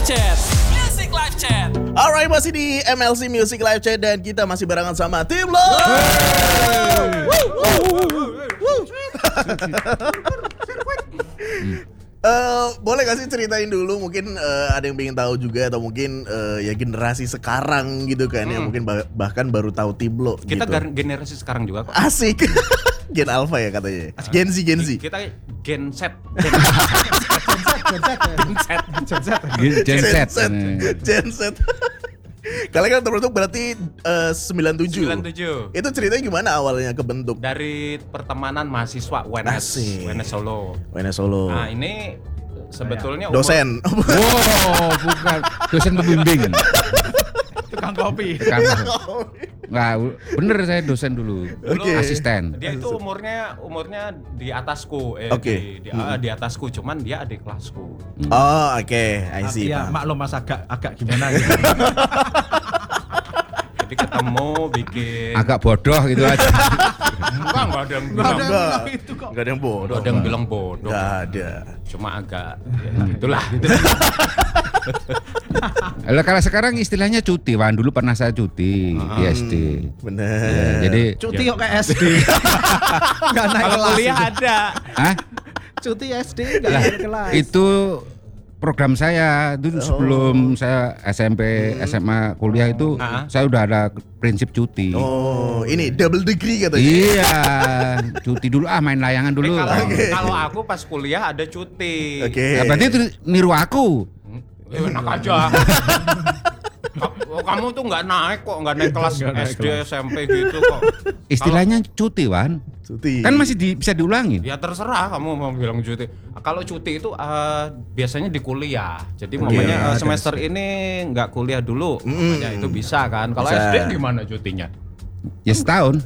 Chat. Music Live Chat. Alright, masih di MLC Music Live Chat dan kita masih barengan sama tim lo. Boleh gak sih ceritain dulu mungkin ada yang pengen tahu juga atau mungkin ya generasi sekarang gitu kan yang mungkin bahkan baru tahu tim lo. Kita gitu. generasi sekarang juga kok. Asik. Gen Alpha ya katanya. Gen Z. Kita Gen Z. Gen Z. Kalian kan terbentuk berarti 97. Itu ceritanya gimana awalnya kebentuk? Dari pertemanan mahasiswa Asik. UNS Solo. UNS Solo. Nah, ini sebetulnya Dosen. Wow, bukan dosen pembimbing. tukang kopi. Nggak, bener saya dosen dulu. Oke. Asisten. Dia itu umurnya di atasku, Oke. di atasku, cuman dia adik kelasku. Oh, oke. I see. Iya, Pak. maklum Mas agak gimana gitu. Jadi ketemu bikin Agak bodoh gitu aja. enggak ada yang bilang. Enggak ada yang bodoh. Enggak ada yang bilang bodoh. Enggak ada. Cuma agak ya, itulah. Lah kalau sekarang istilahnya cuti, Wan. Dulu pernah saya cuti di SD. Bener. Ya, jadi Cuti kok ke SD. Enggak naik Kalau kelas. kuliah ada. Hah? Cuti SD enggak Lah, naik kelas. itu program saya itu sebelum saya SMP, SMA, kuliah itu saya udah ada prinsip cuti. Oh, ini double degree katanya. Iya, cuti dulu main layangan dulu. Kalau aku pas kuliah ada cuti. Oke. Nah, berarti itu niru aku. Enak aja. Kamu tuh nggak naik kelas SD SMP gitu kok. Istilahnya cuti, Wan. Cuti. Kan masih bisa diulangin. Ya terserah kamu mau bilang cuti. Kalau cuti itu biasanya di kuliah. Jadi Oke, mamanya semester ini nggak kuliah dulu. Mamanya itu bisa kan. Kalau Bisa. SD gimana cutinya? Ya setahun.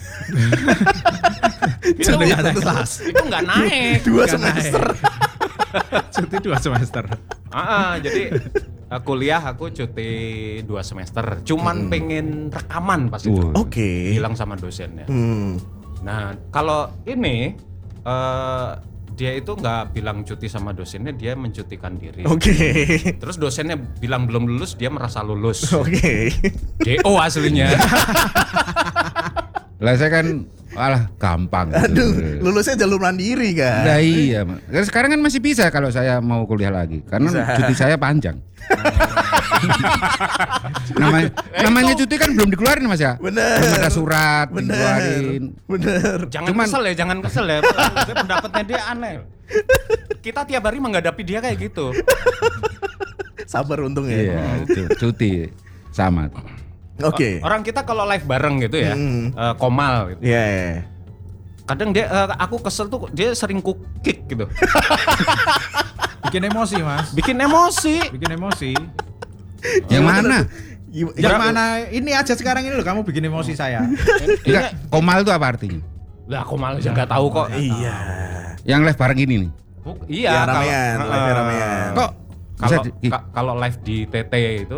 Itu Cuti nggak naik kelas. Itu nggak naik. 2 semester. Cuti 2 semester. Jadi kuliah aku cuti 2 semester. Cuman pengen rekaman pas itu. Oke. Bilang sama dosennya. Nah, kalau ini dia itu nggak bilang cuti sama dosennya, dia mencutikan diri. Oke. Terus dosennya bilang belum lulus, dia merasa lulus. Oke. DO aslinya. Lah saya kan gampang. Aduh, lulusnya jalur mandiri kan. Nah iya, sekarang kan masih bisa kalau saya mau kuliah lagi, karena Bisa. cuti saya panjang. namanya cuti kan belum dikeluarin Mas ya. Bener. Belum ada surat dikeluarin. Bener. Jangan kesel ya. Pendapatnya dia aneh. Kita tiap hari menghadapi dia kayak gitu. Sabar untung ya. Iya, cuti sama. Oke. Orang kita kalau live bareng gitu ya, Komal gitu. Iya. Kadang dia aku kesel tuh dia sering kick gitu. Bikin emosi, Mas. Bikin emosi. Bikin emosi. Yang mana? Yang mana ini aja sekarang ini loh kamu bikin emosi saya. Enggak, komal itu apa artinya? Lah Komal aja enggak tahu kok. Iya. Yang live bareng ini nih. Iya, Ya, ramean, live ramean. Kok bisa kalau live di TT itu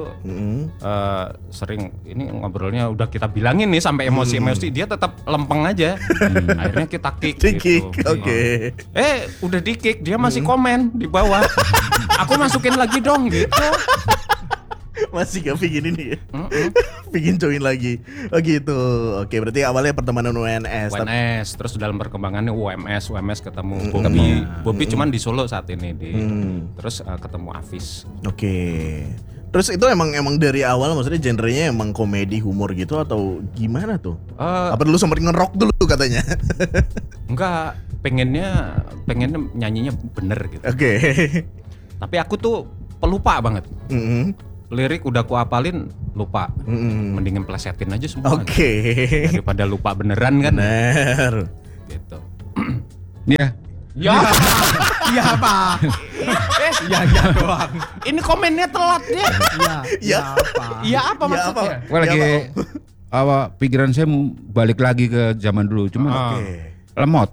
sering ini ngobrolnya udah kita bilangin nih sampai emosi dia tetap lempeng aja. Akhirnya kita kick Di kick, gitu. oke. Udah di kick dia masih komen di bawah. Aku masukin lagi dong gitu. Masih gak bikin ini ya? Bikin join lagi. Oh gitu. Oke, berarti awalnya pertemanan UNS. UNS terus dalam perkembangannya UMS ketemu Bobby cuman di Solo saat ini terus ketemu Afis. Oke. Terus itu emang dari awal maksudnya genrenya emang komedi humor gitu atau gimana tuh? Apa dulu sempet nge-rock dulu katanya? Enggak, pengennya nyanyinya bener gitu. Oke. Tapi aku tuh pelupa banget. Lirik udah ku apalin lupa. Mendingan plesetin aja semua. Oke. Daripada lupa beneran kan. Bener. Gitu. ya. Ya. Iya, Pak. Iya doang. Ini komennya telat ya. Ya. Iya, Iya apa? apa Ya apa? maksudnya? Gua lagi pikiran saya balik lagi ke zaman dulu, cuma lemot.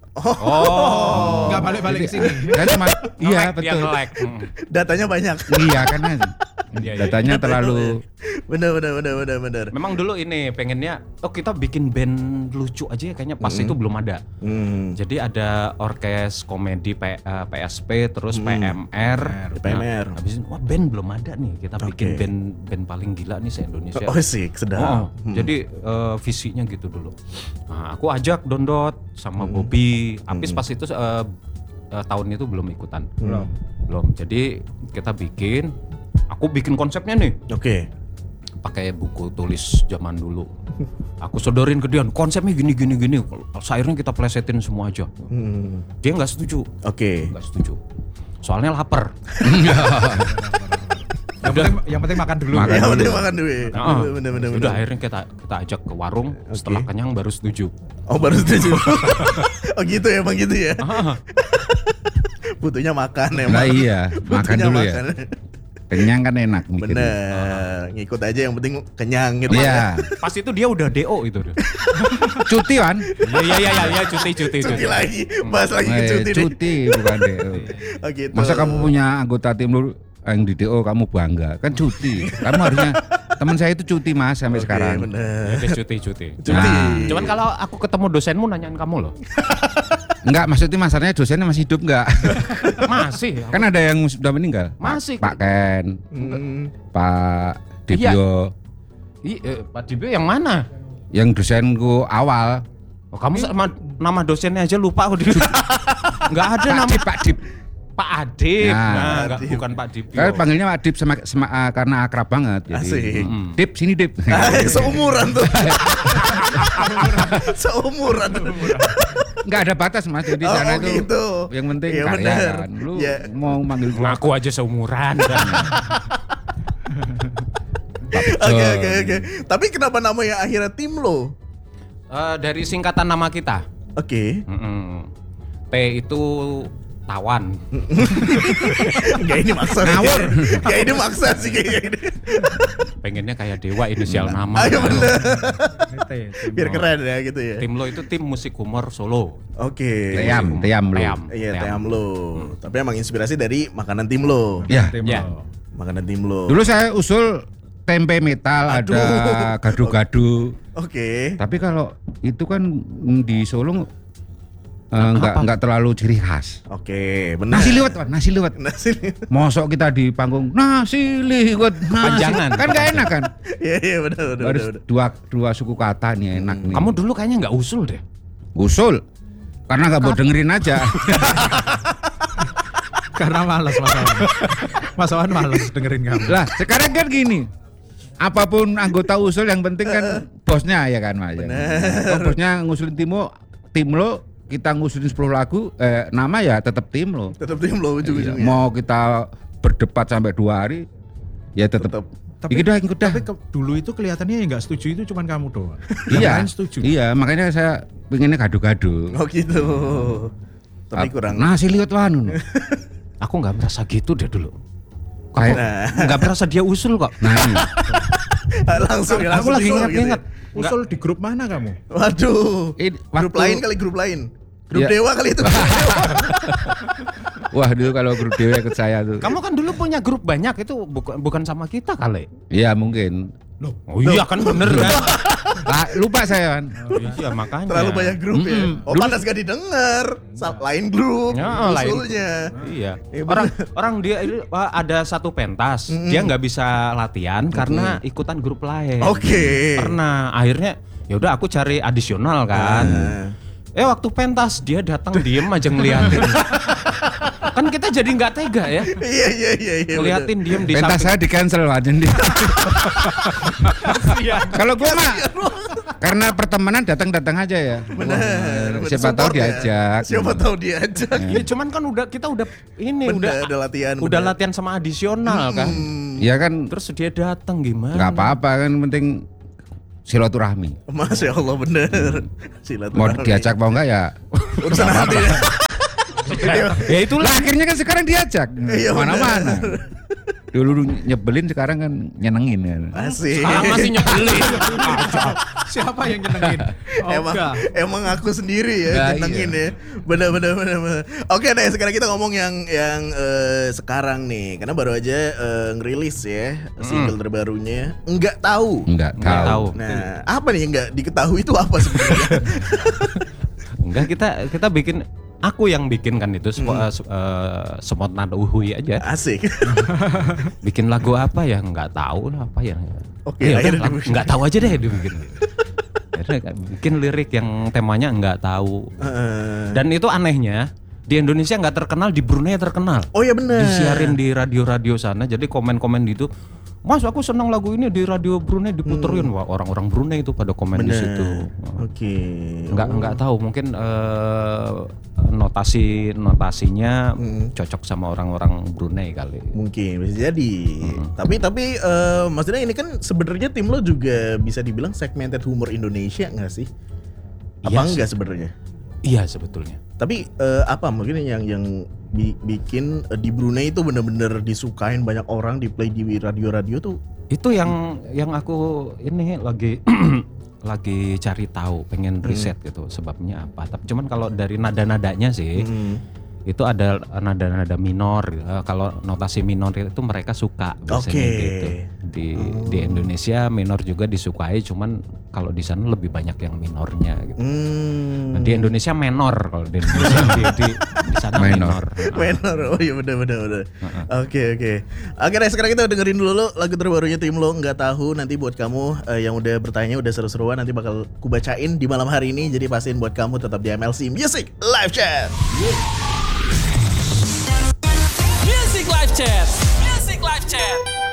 Enggak balik-balik ke sini. Kan cuma iya Nge-lag, dia betul. nge-lag. Datanya banyak. Iya kan Iya, iya. Datanya terlalu Bener. Memang dulu ini pengennya kita bikin band lucu aja ya, kayaknya pas itu belum ada. Jadi ada orkes komedi PSP terus PMR. PMR. Nah, habis itu wah band belum ada nih, kita bikin band paling gila nih se-Indonesia. Oh sih, sedap. Jadi visinya gitu dulu. Nah, aku ajak Dondot sama Bobby. Apis pas itu tahun itu belum ikutan. Belum. Jadi kita aku bikin konsepnya nih. Oke. Pakai buku tulis zaman dulu. Aku sodorin ke dia, konsepnya gini. Akhirnya kita plesetin semua aja. Dia nggak setuju. Oke. Nggak setuju. Soalnya lapar. Yang penting makan dulu. Yang penting makan duit. Bener. Udah akhirnya kita ajak ke warung. Setelah kenyang baru setuju. Oh baru setuju. Oh gitu ya, emang gitu ya. Butuhnya makan ya. Nah iya, makan dulu ya. Kenyang kan enak mikirnya. Bener, ngikut aja yang penting kenyang gitu. Iya. Pas itu dia udah DO itu. Cuti kan? Iya cuti. Cuti lagi, bahas lagi ke cuti deh. Cuti bukan DO. Oh gitu. Masa kamu punya anggota tim lu yang di DO kamu bangga? Kan cuti. Kamu harusnya teman saya itu cuti Mas sampai sekarang. Bener. Ya, cuti. Nah. Cuman kalau aku ketemu dosenmu nanyain kamu loh. Enggak, maksudnya masalahnya dosennya masih hidup enggak? Masih. Kan ada yang sudah meninggal. Masih. Pak Ken, Pak Dibyo. Pak Dibyo yang mana? Yang dosenku awal. Oh, kamu sama nama dosennya aja lupa aku. Enggak ada nama Pak Dip. Pak Adip. Nah, Enggak, bukan Pak Dibyo. Kan panggilnya Pak Dip karena akrab banget. Jadi, Asik. Dip sini Dip. Seumuran tuh. Seumuran. Enggak ada batas Mas. Jadi sana itu gitu. yang penting Iya, karya bener. kan. Lu Iya. mau manggil gua Ngaku aja seumuran kan. Pak Bejo. Oke. Tapi kenapa namanya akhirnya tim lo? Dari singkatan nama kita. Oke. T itu tawan. Gak ini maksa Ngawur. Gak ini maksa sih kayaknya ini. Pengennya kayak Dewa inisial nama. Ayo bener. Tim Biar keren ya gitu ya. Tim lo itu tim musik humor Solo. Oke. Team lu. Iya, team lo. Tapi emang inspirasi dari makanan tim lo. Ya. Ya. Makanan tim lo. Dulu saya usul tempe metal, Aduh. ada gado-gado. Oke. Tapi kalau itu kan di Solo enggak terlalu ciri khas. Oke, benar. Nasi liwet, Pak, nasi liwet. Nasi liwet. Mosok kita di panggung nasi liwet, Panjangan. kan gak enak kan? Iya, benar. Harus dua suku kata nih enak nih. Kamu dulu kayaknya nggak usul deh. usul karena nggak mau dengerin aja. Karena malas Mas Awan malas dengerin kamu. Lah sekarang kan gini, apapun anggota usul yang penting kan bosnya ya kan Mas. Kalau bosnya ngusulin tim lo, kita ngusulin 10 lagu, nama ya tetap tim lo. Tetap tim lo ujung-ujungnya. Mau kita berdebat sampai 2 hari, ya tetap. Tapi Ikut dah. dulu itu kelihatannya yang nggak setuju itu cuma kamu doang. Iya, Yang lain setuju. iya makanya saya pengennya gado-gado. Oh gitu. Tapi kurang. Nasi liwet wanu. Aku nggak merasa gitu deh dulu. Kayak Nggak merasa dia usul kok. nah ini. langsung Aku lagi gitu ingat-ingat. ya. Usul di grup mana kamu? Waduh. Waktu- Grup lain. Grup Ya. Dewa kali itu. Wah dulu kalau grup dewa ikut saya tuh. Kamu kan dulu punya grup banyak itu bukan sama kita kali. Iya mungkin. Oh iya kan bener kan. Lupa saya kan. Oh, iya makanya. Terlalu banyak grup ya. Oh Dulu- pantas gak didengar. Lain grup. Ya, lain. Usulnya. Iya. Ya, Orang dia itu ada satu pentas, dia nggak bisa latihan karena ikutan grup lain. Oke. Pernah akhirnya ya udah aku cari adisional kan. Waktu pentas dia datang diem aja ngeliatin. Kan kita jadi nggak tega ya. Iya. Ngeliatin diem di Pentas saya di cancel aja nih. Kalau gua mah karena pertemanan datang aja ya. Benar. Siapa tahu Support ya. diajak. Siapa tahu diajak. Ya cuman kan kita udah ini Udah latihan. udah bener. latihan sama adisional kan. Iya kan Terus dia datang gimana? nggak apa-apa kan penting silaturahmi. Masya Allah bener. Mau diajak mau enggak ya. Urusan hati ya. Ya itulah. Lah akhirnya kan sekarang diajak Iya, mana-mana. Dulu nyebelin, sekarang kan nyenengin kan. Asik. Sekarang masih nyebelin. Siapa yang nyenengin? Emang aku sendiri ya Nah, nyenengin iya. ya. Bener. Oke deh, sekarang kita ngomong yang sekarang nih, karena baru aja ngerilis ya single terbarunya. Enggak tahu. Enggak Nggak tahu. tahu. Nah, apa nih yang enggak diketahui itu apa sebenarnya? Enggak, kita bikin, aku yang bikin kan itu semot nada uhui aja. Asik. Bikin lagu apa ya nggak tahu lah apa ya. Oke, Ya udah, akhirnya dibikin. nggak tahu aja deh dibikin. Akhirnya bikin lirik yang temanya nggak tahu. Dan itu anehnya di Indonesia nggak terkenal, di Brunei terkenal. Oh ya benar. Disiarin di radio-radio sana. Jadi komen-komen gitu. Mas, aku senang lagu ini di radio Brunei diputerin. Wah, orang-orang Brunei itu pada komen di situ. Oke. Nggak tahu, mungkin notasinya cocok sama orang-orang Brunei kali. Mungkin bisa jadi. Tapi maksudnya ini kan sebenarnya tim lo juga bisa dibilang segmented humor Indonesia nggak sih? Apa Iya sih. enggak sebenarnya? Iya sebetulnya. Tapi apa mungkin yang bikin di Brunei itu benar-benar disukain banyak orang, di play di radio-radio tuh? Itu yang aku ini lagi lagi cari tahu, pengen riset gitu sebabnya apa. Tapi cuman kalau dari nada-nadanya sih itu ada nada-nada minor. Kalau notasi minor itu mereka suka biasanya Oke. gitu. Di Indonesia minor juga disukai, cuman kalau di sana lebih banyak yang minornya gitu. Nah, di Indonesia menor, kalau di Indonesia di sana minor. Menor. Oh iya benar. Oke. Oke deh, sekarang kita dengerin dulu lagu terbarunya tim lo, Nggak Tahu. Nanti buat kamu yang udah bertanya, udah seru-seruan, nanti bakal kubacain di malam hari ini. Jadi pastiin buat kamu tetap di MLC Music Live Chat. Music Live Chat. Music Live Chat.